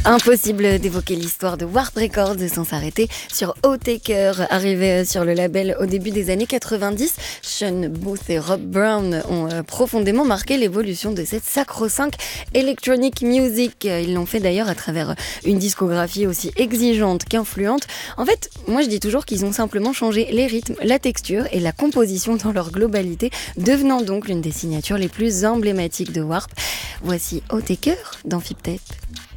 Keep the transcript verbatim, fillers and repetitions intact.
Impossible d'évoquer l'histoire de Warp Records sans s'arrêter sur Outtaker, arrivé sur le label au début des années quatre-vingt-dix. Sean Booth et Rob Brown ont profondément marqué l'évolution de cette sacro-sainte electronic music. Ils l'ont fait d'ailleurs à travers une discographie aussi exigeante qu'influente. En fait, moi je dis toujours qu'ils ont simplement changé les rythmes, la texture et la composition dans leur globalité, devenant donc l'une des signatures les plus emblématiques de Warp. Voici Outtaker dans Fiptep.